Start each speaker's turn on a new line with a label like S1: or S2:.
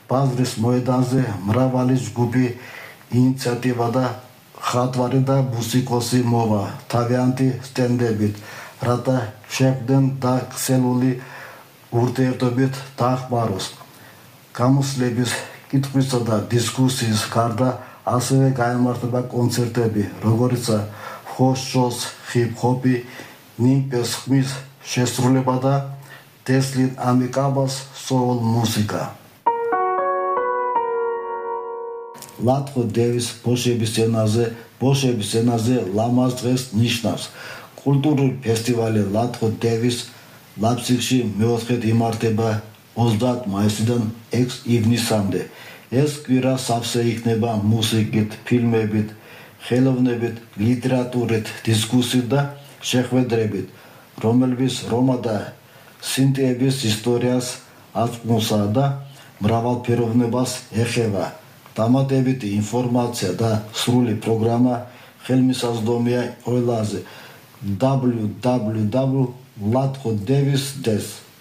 S1: ბაზრის მოედანზე მრავალი ჯგუფი, ინიციატივა და ხატვარი და მუსიკოსი მოვა თავიანთი სტენდებით, რათა შეხვდნენ და ქსელული ურთიერთობით დაახმაროს. გამოსვლების, კითხვისა და დისკუსიის გარდა ასევე გაიმართება კონცერტები, როგორიცაა ხოშოს, ჰიპ-ჰოპი, ნიმპეს ხმის შესრულება და დესლინ ამიკაბას soul მუსიკა. ლატყო დევის ბოშების ენაზე ლამაზ დღეს ნიშნავს. კულტურული ფესტივალი ლატყო დევის ლაიფციგში მეოთხედ იმართება 30 მაისიდან 6 ივნისამდე. ეს კვირა სავსე იქნება მუსიკით, ფილმებით, ხელოვნებით, ლიტერატურით, დისკუსიით და შეხვედრებით, რომელების რომა და სინტიების ისტორიას, აწმოსა და მრავალფეროვნებას ეხება. დამატებითი ინფორმაცია და სრული პროგრამა ხელმისაწვდომია ყველაზე www.latqodevis.des